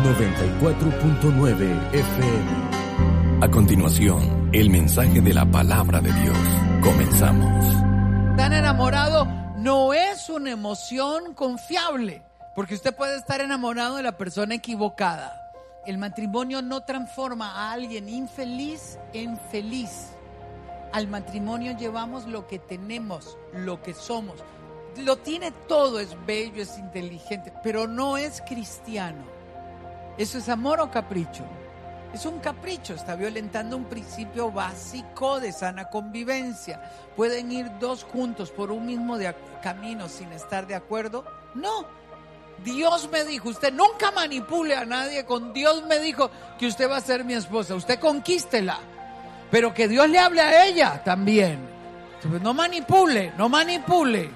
94.9 FM. A continuación, el mensaje de la palabra de Dios. Comenzamos. Estar enamorado no es una emoción confiable, porque usted puede estar enamorado de la persona equivocada. El matrimonio no transforma a alguien infeliz en feliz. Al matrimonio llevamos lo que tenemos, lo que somos. Lo tiene todo, es bello, es inteligente, pero no es cristiano. ¿Eso es amor o capricho? Es un capricho, está violentando un principio básico de sana convivencia. ¿Pueden ir dos juntos por un mismo camino sin estar de acuerdo? No. Dios me dijo, usted nunca manipule a nadie con Dios me dijo que usted va a ser mi esposa. Usted conquístela, pero que Dios le hable a ella también. No manipule, no manipule.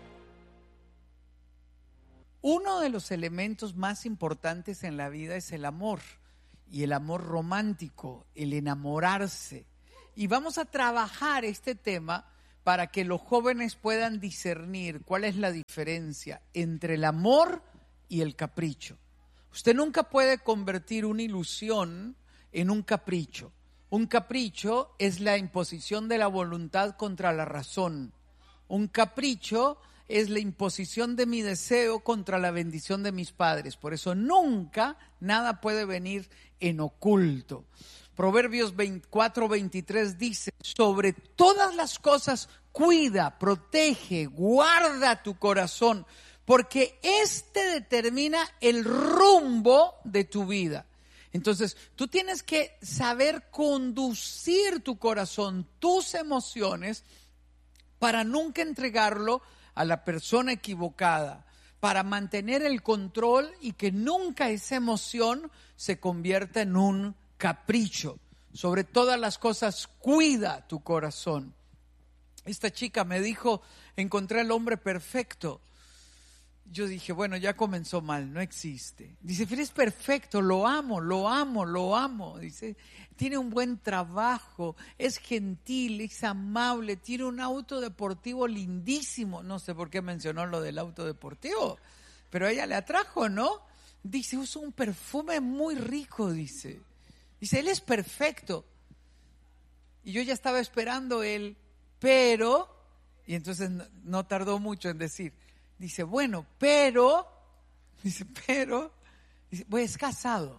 Uno de los elementos más importantes en la vida es el amor, y el amor romántico, el enamorarse. Y vamos a trabajar este tema para que los jóvenes puedan discernir cuál es la diferencia entre el amor y el capricho. Usted nunca puede convertir una ilusión en un capricho. Un capricho es la imposición de la voluntad contra la razón. Un capricho es la imposición de mi deseo contra la bendición de mis padres. Por eso nunca nada puede venir en oculto. Proverbios 24:23 dice, sobre todas las cosas cuida, protege, guarda tu corazón, porque este determina el rumbo de tu vida. Entonces, tú tienes que saber conducir tu corazón, tus emociones, para nunca entregarlo a la persona equivocada, para mantener el control y que nunca esa emoción se convierta en un capricho. Sobre todas las cosas, cuida tu corazón. Esta chica me dijo, encontré al hombre perfecto. Yo dije, bueno, ya comenzó mal, no existe. Dice, pero es perfecto, lo amo, lo amo, lo amo. Dice, tiene un buen trabajo, es gentil, es amable, tiene un auto deportivo lindísimo. No sé por qué mencionó lo del auto deportivo, pero a ella le atrajo, ¿no? Dice, usa un perfume muy rico, dice. Dice, él es perfecto. Y yo ya estaba esperando él, pero, y entonces no tardó mucho en decir, dice, bueno, pero, dice, pues es casado.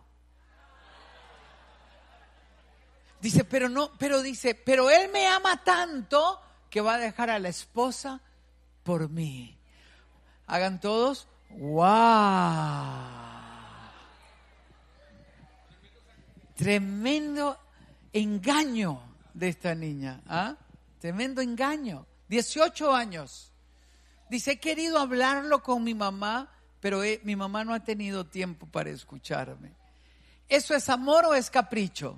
Dice, pero no, pero dice, pero él me ama tanto que va a dejar a la esposa por mí. Hagan todos, ¡wow! Tremendo engaño de esta niña, ¿ah? Tremendo engaño. 18 años. Dice, he querido hablarlo con mi mamá, pero mi mamá no ha tenido tiempo para escucharme. ¿Eso es amor o es capricho?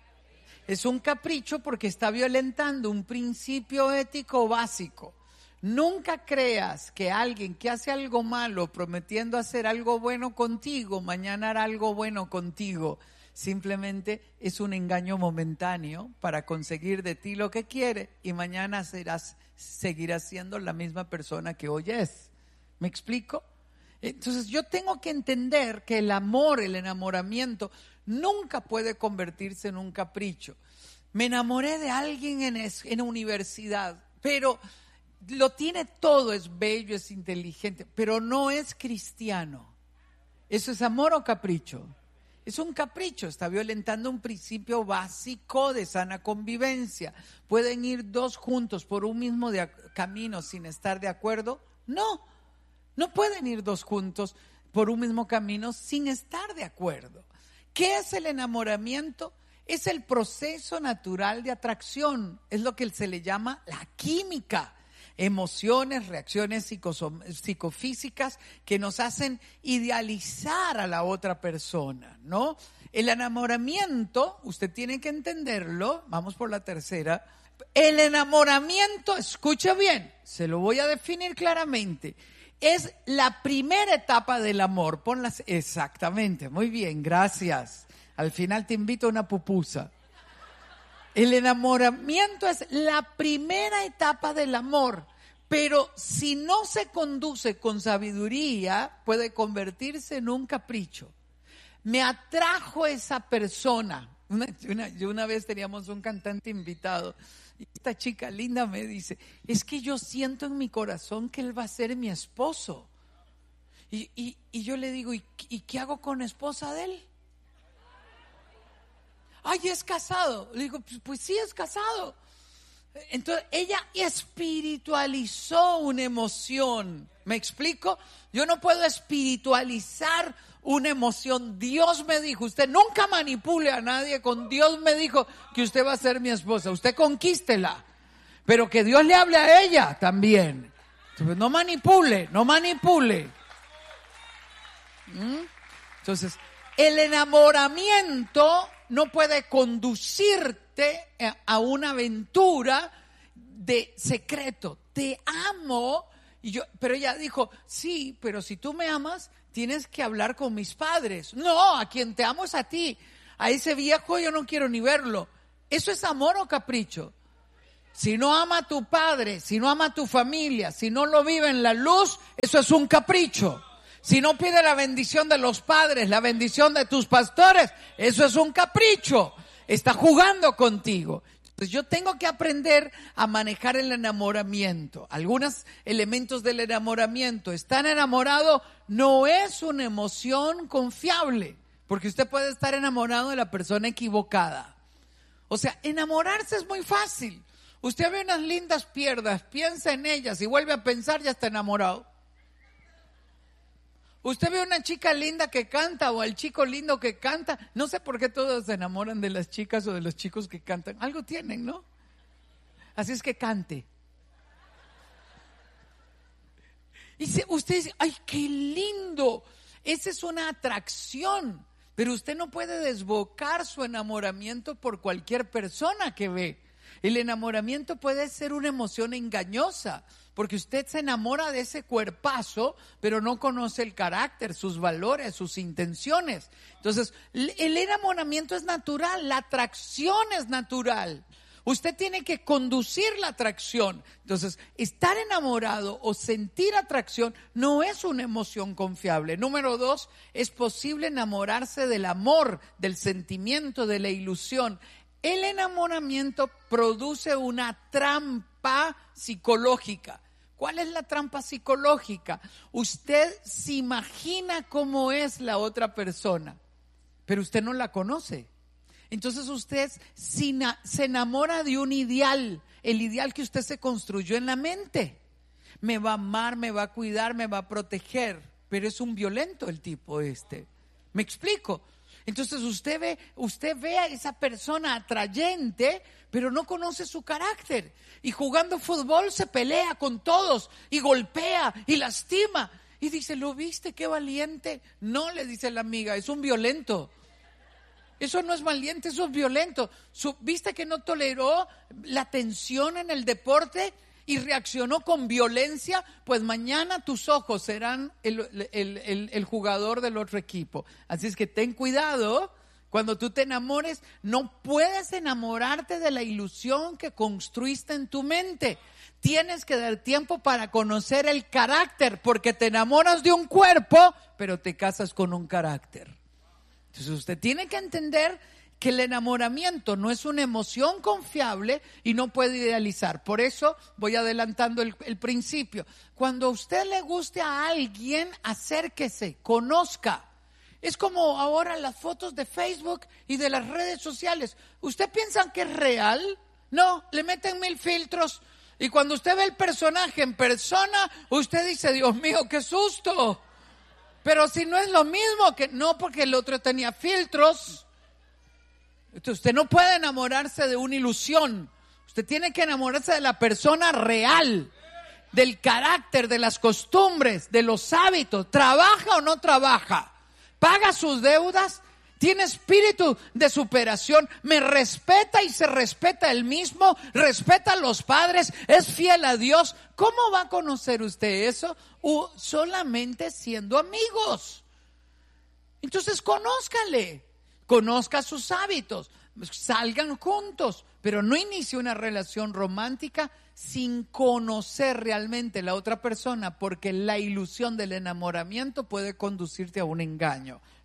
Es un capricho porque está violentando un principio ético básico. Nunca creas que alguien que hace algo malo prometiendo hacer algo bueno contigo, mañana hará algo bueno contigo. Simplemente es un engaño momentáneo para conseguir de ti lo que quiere y mañana seguirás siendo la misma persona que hoy es. ¿Me explico? Entonces yo tengo que entender que el amor, el enamoramiento, nunca puede convertirse en un capricho. Me enamoré de alguien en universidad, pero lo tiene todo, es bello, es inteligente, pero no es cristiano. ¿Eso es amor o capricho? Es un capricho, está violentando un principio básico de sana convivencia. ¿Pueden ir dos juntos por un mismo camino sin estar de acuerdo? No, no pueden ir dos juntos por un mismo camino sin estar de acuerdo. ¿Qué es el enamoramiento? Es el proceso natural de atracción, es lo que se le llama la química. Emociones, reacciones psicofísicas que nos hacen idealizar a la otra persona, ¿no? El enamoramiento, usted tiene que entenderlo, vamos por la tercera. El enamoramiento, escuche bien, se lo voy a definir claramente, es la primera etapa del amor. Ponlas exactamente, muy bien, gracias. Al final te invito a una pupusa. El enamoramiento es la primera etapa del amor, pero si no se conduce con sabiduría, puede convertirse en un capricho. me atrajo esa persona. Una vez teníamos un cantante invitado y esta chica linda me dice, es que yo siento en mi corazón que él va a ser mi esposo. Y yo le digo, ¿y qué hago con la esposa de él? Ay, es casado. Le digo, pues sí, es casado. Entonces ella espiritualizó una emoción. ¿Me explico? Yo no puedo espiritualizar una emoción. Dios me dijo, usted nunca manipule a nadie con Dios me dijo que usted va a ser mi esposa. Usted conquístela, pero que Dios le hable a ella también. Entonces, no manipule. Entonces, el enamoramiento no puede conducirte a una aventura de secreto. Te amo. Pero ella dijo, sí, pero si tú me amas, tienes que hablar con mis padres. No, a quien te amo es a ti. A ese viejo yo no quiero ni verlo. ¿Eso es amor o capricho? Si no ama a tu padre, si no ama a tu familia, si no lo vive en la luz, eso es un capricho. Si no pide la bendición de los padres, la bendición de tus pastores, eso es un capricho. Está jugando contigo. Entonces yo tengo que aprender a manejar el enamoramiento. Algunos elementos del enamoramiento. Estar enamorado no es una emoción confiable, porque usted puede estar enamorado de la persona equivocada. O sea, enamorarse es muy fácil. Usted ve unas lindas piernas, piensa en ellas y vuelve a pensar, ya está enamorado. Usted ve una chica linda que canta o al chico lindo que canta. No sé por qué todos se enamoran de las chicas o de los chicos que cantan. Algo tienen, ¿no? Así es que cante. Y usted dice, ¡ay, qué lindo! Esa es una atracción. Pero usted no puede desbocar su enamoramiento por cualquier persona que ve. El enamoramiento puede ser una emoción engañosa, porque usted se enamora de ese cuerpazo, pero no conoce el carácter, sus valores, sus intenciones. Entonces, el enamoramiento es natural, la atracción es natural. Usted tiene que conducir la atracción. Entonces, estar enamorado o sentir atracción no es una emoción confiable. Número 2, es posible enamorarse del amor, del sentimiento, de la ilusión. El enamoramiento produce una trampa psicológica. ¿Cuál es la trampa psicológica? Usted se imagina cómo es la otra persona, pero usted no la conoce. Entonces usted se enamora de un ideal, el ideal que usted se construyó en la mente. Me va a amar, me va a cuidar, me va a proteger, pero es un violento el tipo este. ¿Me explico? Entonces usted ve a esa persona atrayente, pero no conoce su carácter. Y jugando fútbol se pelea con todos y golpea y lastima. Y dice, ¿lo viste? ¡Qué valiente! No, le dice la amiga, es un violento. Eso no es valiente, eso es violento. ¿Viste que no toleró la tensión en el deporte y reaccionó con violencia? Pues mañana tus ojos serán el jugador del otro equipo. Así es que ten cuidado. Cuando tú te enamores, no puedes enamorarte de la ilusión que construiste en tu mente. Tienes que dar tiempo para conocer el carácter, porque te enamoras de un cuerpo, pero te casas con un carácter. Entonces usted tiene que entender que el enamoramiento no es una emoción confiable y no puede idealizar. Por eso voy adelantando el principio. Cuando a usted le guste a alguien, acérquese, conozca. Es como ahora las fotos de Facebook y de las redes sociales. ¿Usted piensa que es real? No, le meten 1000 filtros. Y cuando usted ve el personaje en persona, usted dice, Dios mío, qué susto. Pero si no es lo mismo, que no, porque el otro tenía filtros. Entonces, usted no puede enamorarse de una ilusión. Usted tiene que enamorarse de la persona real, del carácter, de las costumbres, de los hábitos. ¿Trabaja o no trabaja? ¿Paga sus deudas? ¿Tiene espíritu de superación? ¿Me respeta y se respeta él mismo? ¿Respeta a los padres? ¿Es fiel a Dios? ¿Cómo va a conocer usted eso? Solamente siendo amigos. Entonces conózcale, conozca sus hábitos, salgan juntos, pero no inicie una relación romántica sin conocer realmente la otra persona, porque la ilusión del enamoramiento puede conducirte a un engaño.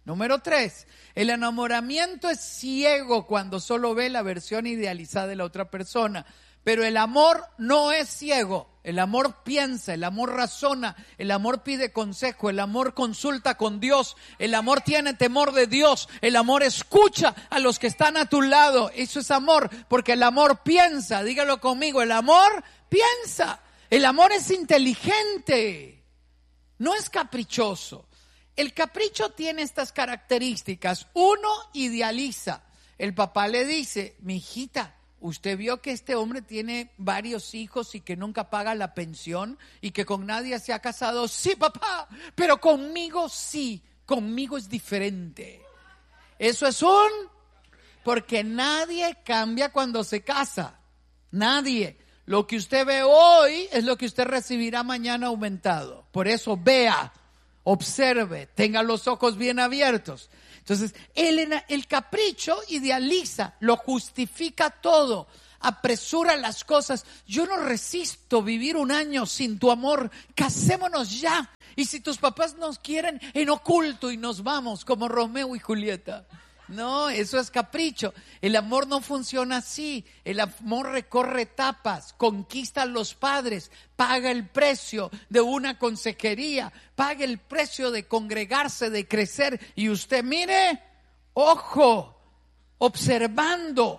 Número 3, el enamoramiento es ciego cuando solo ve la versión idealizada de la otra persona. Pero el amor no es ciego. El amor piensa, el amor razona, el amor pide consejo, el amor consulta con Dios, el amor tiene temor de Dios, el amor escucha a los que están a tu lado. Eso es amor, porque el amor piensa. Dígalo conmigo, el amor piensa. El amor es inteligente, no es caprichoso. El capricho tiene estas características. Uno, idealiza. El papá le dice, mi hijita, ¿usted vio que este hombre tiene varios hijos y que nunca paga la pensión y que con nadie se ha casado? Sí, papá, pero conmigo sí, conmigo es diferente. Eso es porque nadie cambia cuando se casa, nadie. Lo que usted ve hoy es lo que usted recibirá mañana aumentado. Por eso vea, observe, tenga los ojos bien abiertos. Entonces, el capricho idealiza, lo justifica todo, apresura las cosas. Yo no resisto vivir un año sin tu amor, casémonos ya. Y si tus papás nos quieren, en oculto y nos vamos como Romeo y Julieta. No, eso es capricho. El amor no funciona así. El amor recorre etapas, conquista a los padres, paga el precio de una consejería, paga el precio de congregarse, de crecer. Y usted mire, ojo, observando.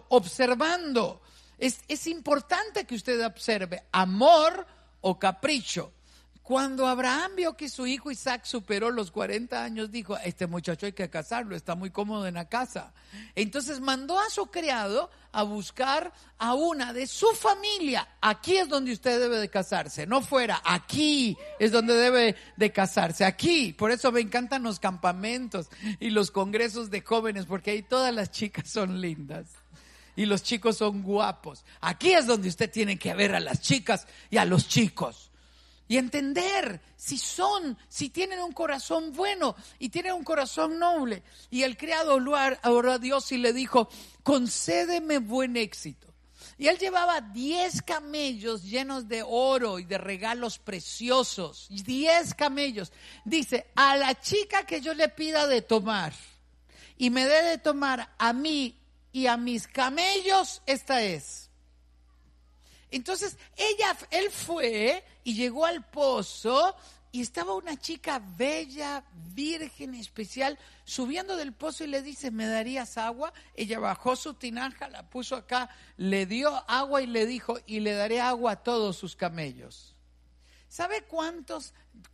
Es importante que usted observe amor o capricho. Cuando Abraham vio que su hijo Isaac superó los 40 años, dijo, este muchacho hay que casarlo, está muy cómodo en la casa. Entonces mandó a su criado a buscar a una de su familia. Aquí es donde usted debe de casarse, no fuera, aquí es donde debe de casarse, aquí. Por eso me encantan los campamentos y los congresos de jóvenes, porque ahí todas las chicas son lindas. Y los chicos son guapos. Aquí es donde usted tiene que ver a las chicas y a los chicos. Y entender si tienen un corazón bueno y tienen un corazón noble. Y el criado oró a Dios y le dijo, concédeme buen éxito. Y él llevaba 10 camellos llenos de oro y de regalos preciosos. 10 camellos. Dice, a la chica que yo le pida de tomar y me dé de tomar a mí y a mis camellos, esta es. Entonces él fue y llegó al pozo y estaba una chica bella, virgen, especial, subiendo del pozo y le dice, ¿me darías agua? Ella bajó su tinaja, la puso acá, le dio agua y le dijo, y le daré agua a todos sus camellos. ¿Sabe cuántas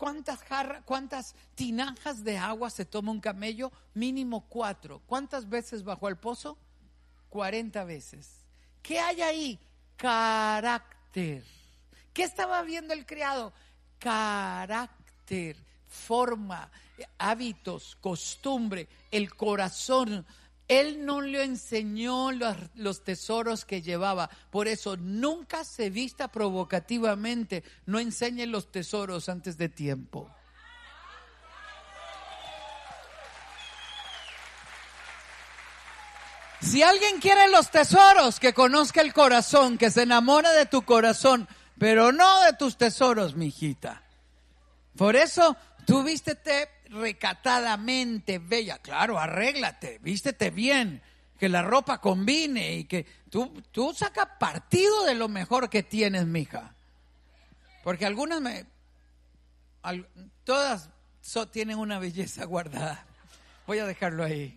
tinajas de agua se toma un camello? Mínimo 4. ¿Cuántas veces bajó al pozo? 40 veces. ¿Qué hay ahí? Carácter. ¿Qué estaba viendo el criado? Carácter, forma, hábitos, costumbre, el corazón. Él no le enseñó los tesoros que llevaba. Por eso nunca se vista provocativamente. No enseñe los tesoros antes de tiempo. Si alguien quiere los tesoros, que conozca el corazón, que se enamore de tu corazón, pero no de tus tesoros, mijita. Por eso, tú vístete recatadamente, bella. Claro, arréglate, vístete bien, que la ropa combine y que tú saca partido de lo mejor que tienes, mija. Porque todas tienen una belleza guardada. Voy a dejarlo ahí.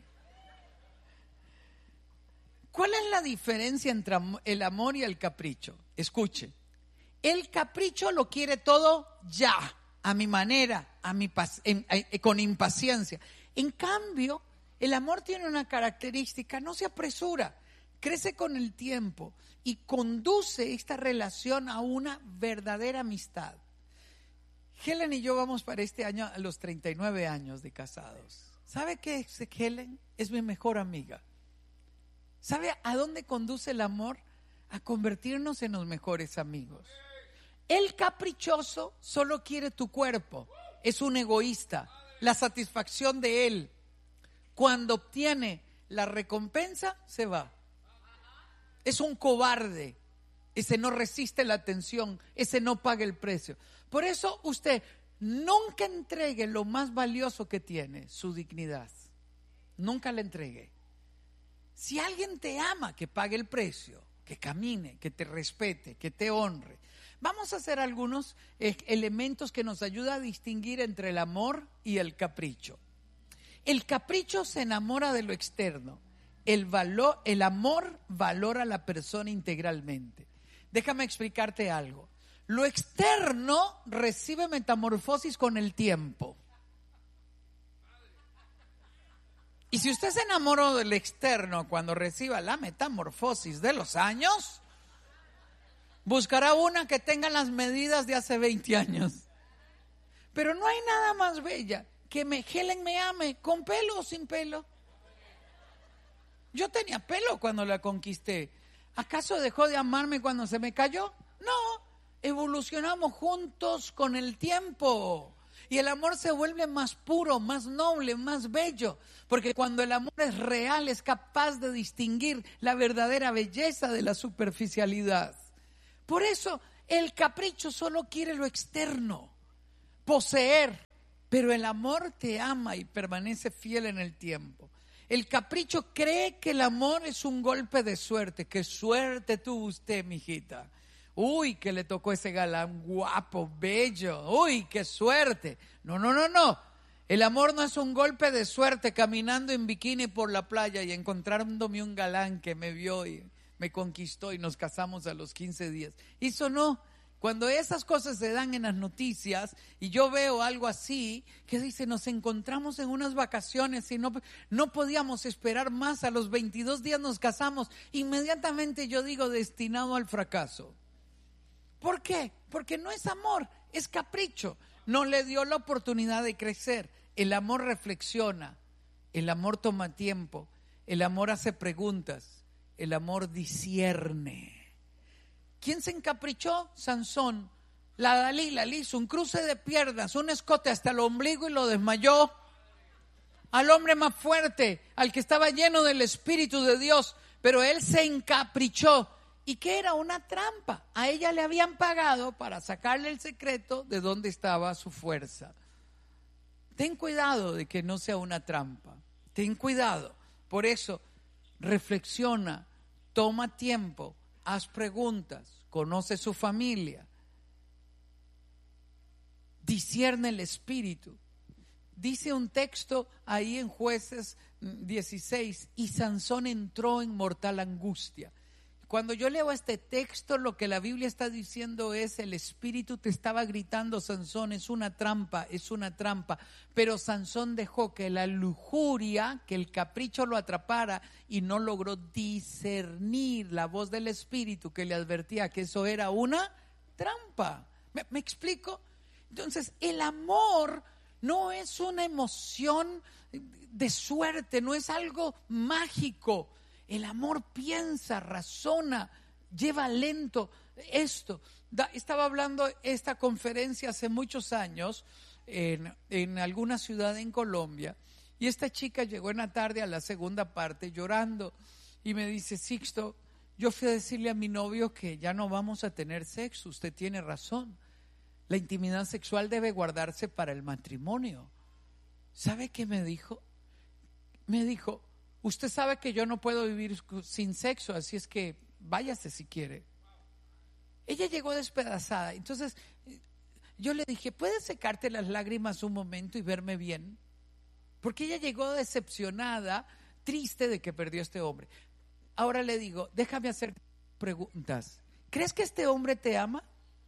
¿Cuál es la diferencia entre el amor y el capricho? Escuche, el capricho lo quiere todo ya, a mi manera, con impaciencia. En cambio, el amor tiene una característica, no se apresura, crece con el tiempo y conduce esta relación a una verdadera amistad. Helen y yo vamos para este año a los 39 años de casados. ¿Sabe qué es Helen? Es mi mejor amiga. ¿Sabe a dónde conduce el amor? A convertirnos en los mejores amigos. El caprichoso solo quiere tu cuerpo, es un egoísta, la satisfacción de él. Cuando obtiene la recompensa, se va. Es un cobarde, ese no resiste la tensión, ese no paga el precio. Por eso usted nunca entregue lo más valioso que tiene, su dignidad. Nunca la entregué. Si alguien te ama, que pague el precio, que camine, que te respete, que te honre. Vamos a hacer algunos elementos que nos ayudan a distinguir entre el amor y el capricho. El capricho se enamora de lo externo. El amor valora a la persona integralmente. Déjame explicarte algo. Lo externo recibe metamorfosis con el tiempo. Y si usted se enamoró del externo cuando reciba la metamorfosis de los años, buscará una que tenga las medidas de hace 20 años. Pero no hay nada más bella que Helen me ame, con pelo o sin pelo. Yo tenía pelo cuando la conquisté. ¿Acaso dejó de amarme cuando se me cayó? No, evolucionamos juntos con el tiempo. Y el amor se vuelve más puro, más noble, más bello. Porque cuando el amor es real, es capaz de distinguir la verdadera belleza de la superficialidad. Por eso, el capricho solo quiere lo externo, poseer. Pero el amor te ama y permanece fiel en el tiempo. El capricho cree que el amor es un golpe de suerte. ¡Qué suerte tuvo usted, mijita! Uy, que le tocó ese galán guapo, bello. Uy, qué suerte. No. El amor no es un golpe de suerte caminando en bikini por la playa y encontrándome un galán que me vio y me conquistó y nos casamos a los 15 días. Eso no. Cuando esas cosas se dan en las noticias y yo veo algo así, que dice, nos encontramos en unas vacaciones y no podíamos esperar más, a los 22 días nos casamos, inmediatamente yo digo, destinado al fracaso. ¿Por qué? Porque no es amor, es capricho. No le dio la oportunidad de crecer. El amor reflexiona, el amor toma tiempo, el amor hace preguntas, el amor discierne. ¿Quién se encaprichó? Sansón. La Dalila le hizo un cruce de piernas, un escote hasta el ombligo y lo desmayó. Al hombre más fuerte, al que estaba lleno del Espíritu de Dios, pero él se encaprichó. ¿Y qué era? Una trampa. A ella le habían pagado para sacarle el secreto de dónde estaba su fuerza. Ten cuidado de que no sea una trampa. Ten cuidado. Por eso, reflexiona, toma tiempo, haz preguntas, conoce su familia, discierne el espíritu. Dice un texto ahí en Jueces 16, y Sansón entró en mortal angustia. Cuando yo leo este texto, lo que la Biblia está diciendo es, el Espíritu te estaba gritando, Sansón, es una trampa, pero Sansón dejó que la lujuria, que el capricho lo atrapara y no logró discernir la voz del Espíritu que le advertía que eso era una trampa. ¿Me explico? Entonces, el amor no es una emoción de suerte, no es algo mágico. El amor piensa, razona, lleva lento esto. Estaba hablando esta conferencia hace muchos años en alguna ciudad en Colombia, y esta chica llegó en la tarde a la segunda parte llorando y me dice, Sixto, yo fui a decirle a mi novio que ya no vamos a tener sexo. Usted tiene razón. La intimidad sexual debe guardarse para el matrimonio. ¿Sabe qué me dijo? Me dijo, usted sabe que yo no puedo vivir sin sexo, así es que váyase si quiere. Ella llegó despedazada. Entonces yo le dije, ¿puedes secarte las lágrimas un momento y verme bien? Porque ella llegó decepcionada, triste de que perdió a este hombre. Ahora le digo, déjame hacer preguntas. ¿Crees que este hombre te ama?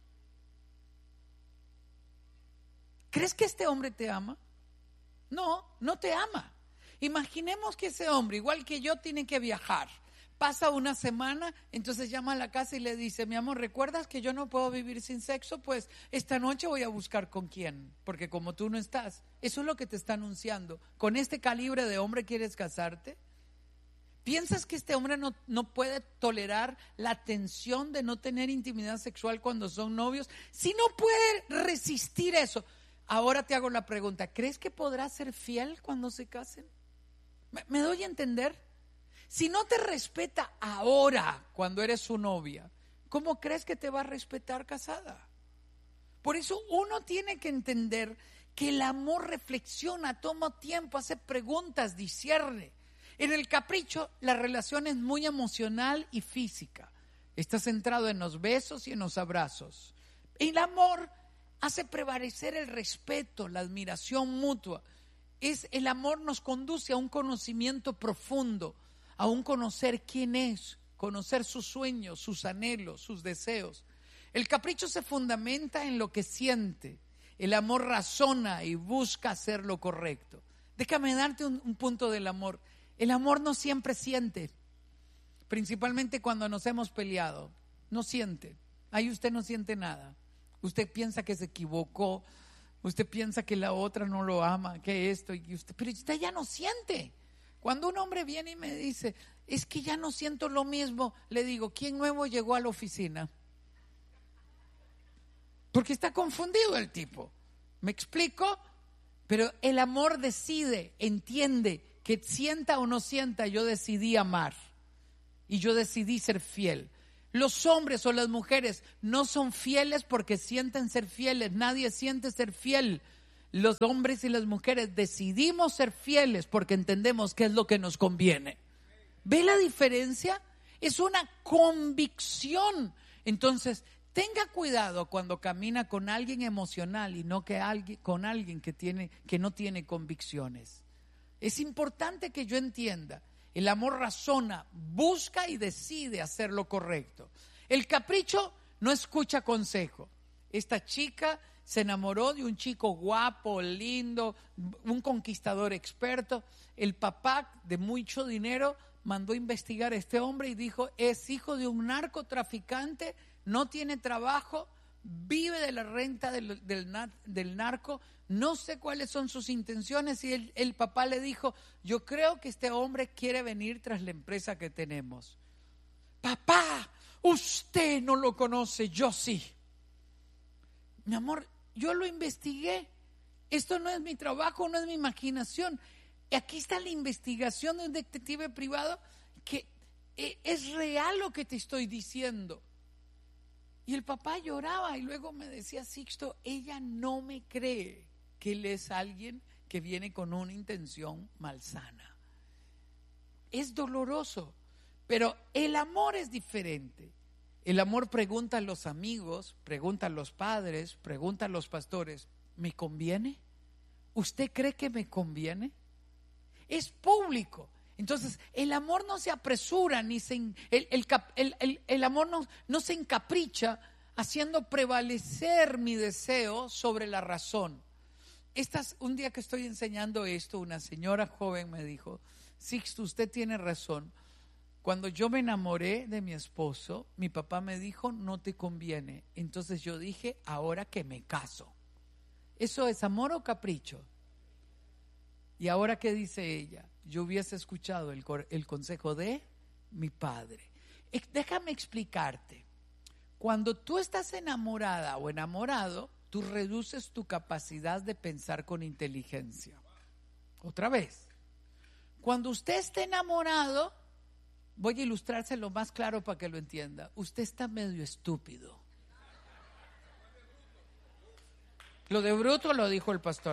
¿Crees que este hombre te ama? No, no te ama. Imaginemos que ese hombre, igual que yo, tiene que viajar. Pasa una semana, entonces llama a la casa y le dice, mi amor, ¿recuerdas que yo no puedo vivir sin sexo? Pues esta noche voy a buscar con quién, porque como tú no estás. Eso es lo que te está anunciando. ¿Con este calibre de hombre quieres casarte? ¿Piensas que este hombre no puede tolerar la tensión de no tener intimidad sexual cuando son novios? Si no puede resistir eso, ahora te hago la pregunta, ¿crees que podrá ser fiel cuando se casen? ¿Me doy a entender? Si no te respeta ahora cuando eres su novia, ¿cómo crees que te va a respetar casada? Por eso uno tiene que entender que el amor reflexiona, toma tiempo, hace preguntas, discierne. En el capricho, la relación es muy emocional y física. Está centrado en los besos y en los abrazos. El amor hace prevalecer el respeto, la admiración mutua. El amor nos conduce a un conocimiento profundo, a un conocer quién es, conocer sus sueños, sus anhelos, sus deseos. El capricho se fundamenta en lo que siente. El amor razona y busca hacer lo correcto. Déjame darte un punto del amor. El amor no siempre siente, principalmente cuando nos hemos peleado. No siente. Ahí usted no siente nada. Usted piensa que se equivocó. Usted piensa que la otra no lo ama, que esto y usted, pero usted ya no siente. Cuando un hombre viene y me dice, es que ya no siento lo mismo, le digo, ¿quién nuevo llegó a la oficina? Porque está confundido el tipo. ¿Me explico? Pero el amor decide, entiende que sienta o no sienta, yo decidí amar y yo decidí ser fiel. Los hombres o las mujeres no son fieles porque sienten ser fieles. Nadie siente ser fiel. Los hombres y las mujeres decidimos ser fieles porque entendemos qué es lo que nos conviene. ¿Ve la diferencia? Es una convicción. Entonces, tenga cuidado cuando camina con alguien emocional y no con alguien que no tiene convicciones. Es importante que yo entienda. El amor razona, busca y decide hacer lo correcto. El capricho no escucha consejo. Esta chica se enamoró de un chico guapo, lindo, un conquistador experto. El papá de mucho dinero mandó a investigar a este hombre y dijo, es hijo de un narcotraficante, no tiene trabajo, vive de la renta del narco, no sé cuáles son sus intenciones. Y el papá le dijo, yo creo que este hombre quiere venir tras la empresa que tenemos. Papá, usted no lo conoce, yo sí. Mi amor, yo lo investigué. Esto no es mi trabajo, no es mi imaginación. Aquí está la investigación de un detective privado que es real lo que te estoy diciendo. Y el papá lloraba y luego me decía, Sixto, ella no me cree que él es alguien que viene con una intención malsana. Es doloroso, pero el amor es diferente. El amor pregunta a los amigos, pregunta a los padres, pregunta a los pastores, ¿me conviene? ¿Usted cree que me conviene? Es público. Entonces, el amor no se apresura, el amor no se encapricha haciendo prevalecer mi deseo sobre la razón. Un día que estoy enseñando esto, una señora joven me dijo, Sixto, usted tiene razón. Cuando yo me enamoré de mi esposo, mi papá me dijo, no te conviene. Entonces yo dije, ahora que me caso. ¿Eso es amor o capricho? Y ahora, ¿qué dice ella? Yo hubiese escuchado el consejo de mi padre. Déjame explicarte. Cuando tú estás enamorada o enamorado, tú reduces tu capacidad de pensar con inteligencia. Otra vez. Cuando usted esté enamorado, voy a ilustrárselo más claro para que lo entienda. Usted está medio estúpido. Lo de bruto lo dijo el pastor.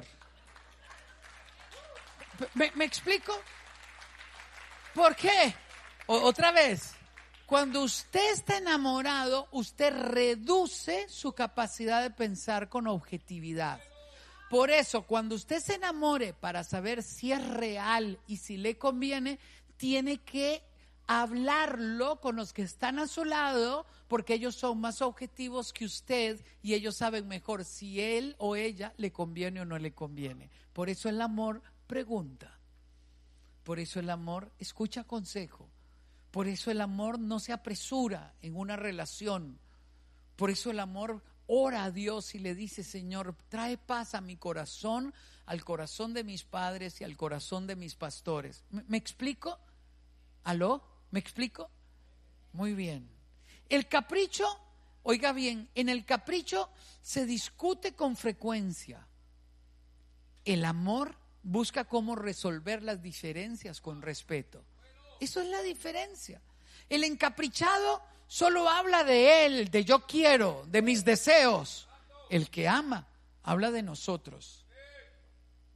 ¿Me explico? ¿Por qué? Otra vez, cuando usted está enamorado, usted reduce su capacidad de pensar con objetividad. Por eso, cuando usted se enamore, para saber si es real y si le conviene, tiene que hablarlo con los que están a su lado, porque ellos son más objetivos que usted y ellos saben mejor si él o ella le conviene o no le conviene. Por eso el amor pregunta. Por eso el amor escucha consejo. Por eso el amor no se apresura en una relación. Por eso el amor ora a Dios y le dice, Señor, trae paz a mi corazón, al corazón de mis padres y al corazón de mis pastores. ¿Me explico? ¿Aló? ¿Me explico? Muy bien. El capricho, oiga bien, en el capricho se discute con frecuencia. El amor busca cómo resolver las diferencias con respeto. Eso es la diferencia. El encaprichado solo habla de él, de yo quiero, de mis deseos. El que ama habla de nosotros.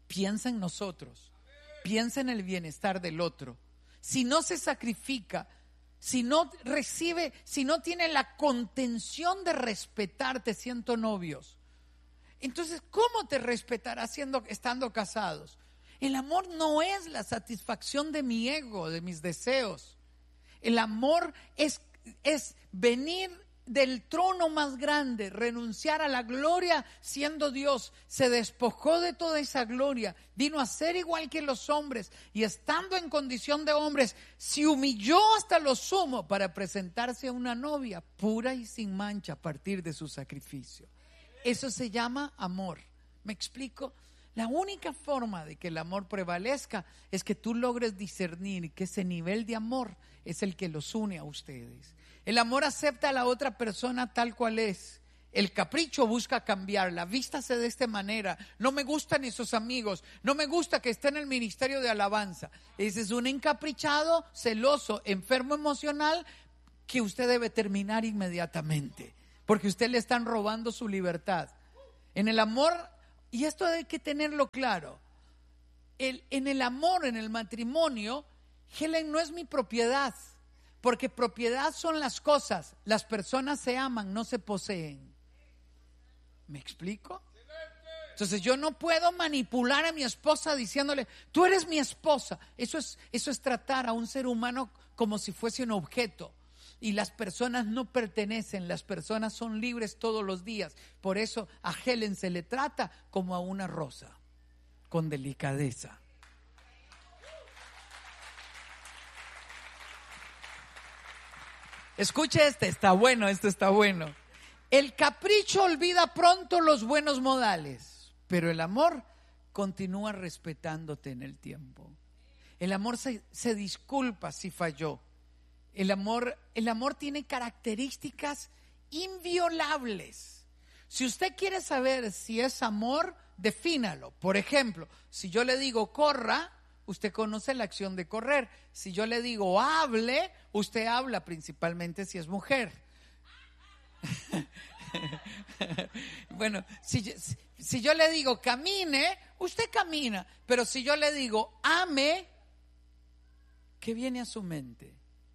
piensa en nosotros, piensa en el bienestar del otro. Si no se sacrifica, si no recibe, si no tiene la contención de respetarte siendo novios, entonces ¿cómo te respetará estando casados? El amor no es la satisfacción de mi ego, de mis deseos. El amor es venir del trono más grande, renunciar a la gloria siendo Dios. Se despojó de toda esa gloria, vino a ser igual que los hombres y estando en condición de hombres, se humilló hasta lo sumo para presentarse a una novia pura y sin mancha a partir de su sacrificio. Eso se llama amor. ¿Me explico? La única forma de que el amor prevalezca es que tú logres discernir que ese nivel de amor es el que los une a ustedes. El amor acepta a la otra persona tal cual es. El capricho busca cambiarla. Vístase de esta manera. No me gustan esos amigos. No me gusta que esté en el ministerio de alabanza. Ese es un encaprichado, celoso, enfermo emocional que usted debe terminar inmediatamente. Porque usted le están robando su libertad. En el amor, y esto hay que tenerlo claro, en el amor, en el matrimonio, Helen no es mi propiedad, porque propiedad son las cosas, las personas se aman, no se poseen. ¿Me explico? Entonces yo no puedo manipular a mi esposa diciéndole, tú eres mi esposa. Eso es tratar a un ser humano como si fuese un objeto. Y las personas no pertenecen, las personas son libres todos los días. Por eso a Helen se le trata como a una rosa, con delicadeza. Escuche esto está bueno. El capricho olvida pronto los buenos modales, pero el amor continúa respetándote en el tiempo. El amor se disculpa si falló. El amor tiene características inviolables. Si usted quiere saber si es amor, defínalo. Por ejemplo, si yo le digo corra, usted conoce la acción de correr. Si yo le digo hable, usted habla, principalmente si es mujer. Bueno, si yo le digo camine, usted camina. Pero si yo le digo ame, ¿qué viene a su mente?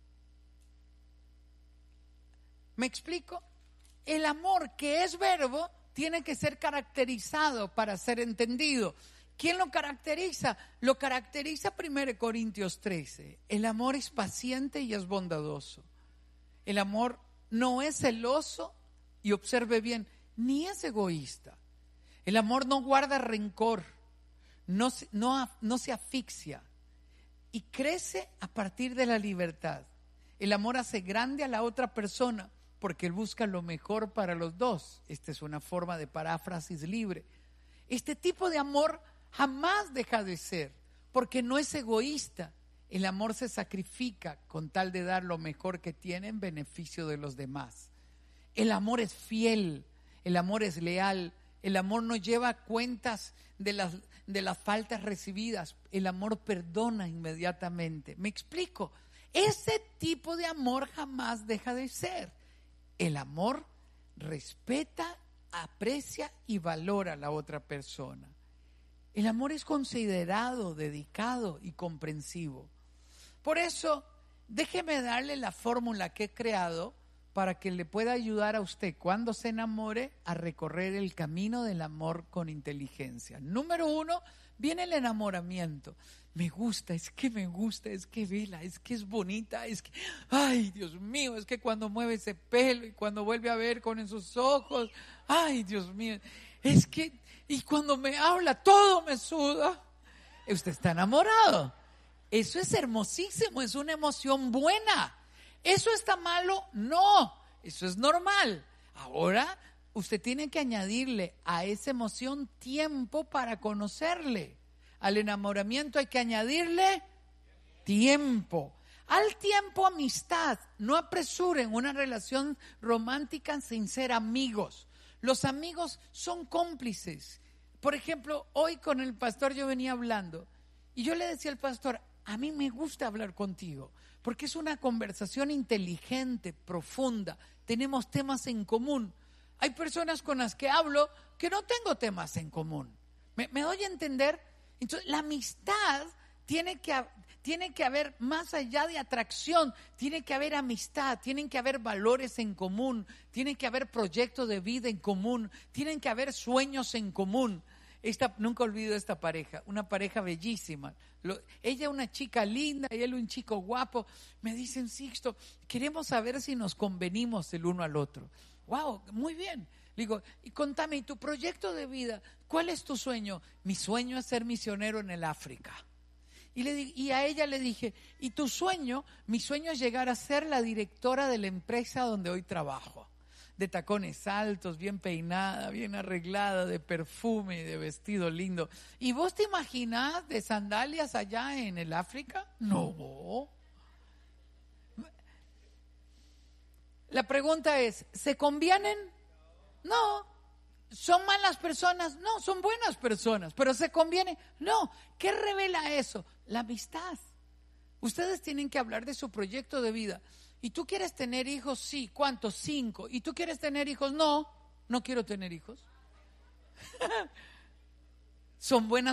¿Me explico? El amor, que es verbo, tiene que ser caracterizado para ser entendido. ¿Quién lo caracteriza? Lo caracteriza 1 Corintios 13. El amor es paciente y es bondadoso. El amor no es celoso, y observe bien, ni es egoísta. El amor no guarda rencor, no se asfixia y crece a partir de la libertad. El amor hace grande a la otra persona porque él busca lo mejor para los dos. Esta es una forma de paráfrasis libre. Este tipo de amor jamás deja de ser, porque no es egoísta. El amor se sacrifica con tal de dar lo mejor que tiene en beneficio de los demás. El amor es fiel, el amor es leal, el amor no lleva cuentas de las faltas recibidas, el amor perdona inmediatamente. ¿Me explico? Ese tipo de amor jamás deja de ser. El amor respeta, aprecia y valora a la otra persona. El amor es considerado, dedicado y comprensivo. Por eso, déjeme darle la fórmula que he creado para que le pueda ayudar a usted cuando se enamore a recorrer el camino del amor con inteligencia. Número 1, viene el enamoramiento. Me gusta, es que vela, es que es bonita, es que, ay, Dios mío, es que cuando mueve ese pelo y cuando vuelve a ver con esos ojos, ay, Dios mío, es que, y cuando me habla todo me suda. Usted está enamorado. Eso es hermosísimo, es una emoción buena. ¿Eso está malo? No, eso es normal. Ahora, usted tiene que añadirle a esa emoción tiempo para conocerle. Al enamoramiento hay que añadirle tiempo. Al tiempo, amistad. No apresuren una relación romántica sin ser amigos. Los amigos son cómplices. Por ejemplo, hoy con el pastor yo venía hablando y yo le decía al pastor, a mí me gusta hablar contigo porque es una conversación inteligente, profunda. Tenemos temas en común. Hay personas con las que hablo que no tengo temas en común. ¿Me doy a entender? Entonces, la amistad tiene que haber, más allá de atracción, tiene que haber amistad, tienen que haber valores en común, tienen que haber proyectos de vida en común, tienen que haber sueños en común. Nunca olvido esta pareja, una pareja bellísima. Ella una chica linda y él un chico guapo. Me dicen, Sixto, queremos saber si nos convenimos el uno al otro. Wow, muy bien. Le digo, y contame, ¿y tu proyecto de vida? ¿Cuál es tu sueño? Mi sueño es ser misionero en el África. Y a ella le dije, ¿y tu sueño? Mi sueño es llegar a ser la directora de la empresa donde hoy trabajo. De tacones altos, bien peinada, bien arreglada, de perfume, de vestido lindo. ¿Y vos te imaginás de sandalias allá en el África? No. La pregunta es, ¿se convienen? No. ¿Son malas personas? No, son buenas personas. ¿Pero se conviene? No. ¿Qué revela eso? La amistad. Ustedes tienen que hablar de su proyecto de vida. ¿Y tú quieres tener hijos? Sí. ¿Cuántos? 5. ¿Y tú quieres tener hijos? No, no quiero tener hijos. ¿Son buenas